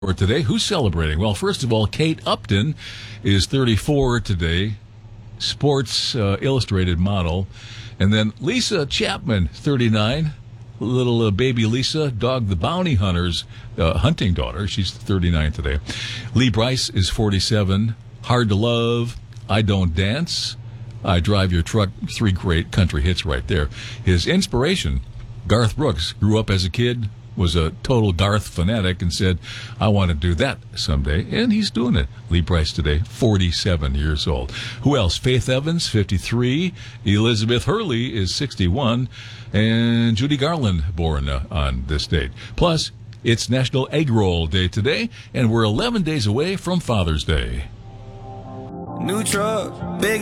For today, who's celebrating? Well, first of all, Kate Upton is 34 today, Sports Illustrated model. And then Lisa Chapman, 39, little baby Lisa, Dog the Bounty Hunter's hunting daughter. She's 39 today. Lee Brice is 47, Hard to Love, I Don't Dance, I Drive Your Truck, 3 great country hits right there. His inspiration, Garth Brooks, grew up as a kid, was a total Garth fanatic and said, I want to do that someday. And he's doing it. Lee Brice today, 47 years old. Who else? Faith Evans, 53. Elizabeth Hurley is 61. And Judy Garland, born on this date. Plus, it's National Egg Roll Day today, and we're 11 days away from Father's Day. New truck, big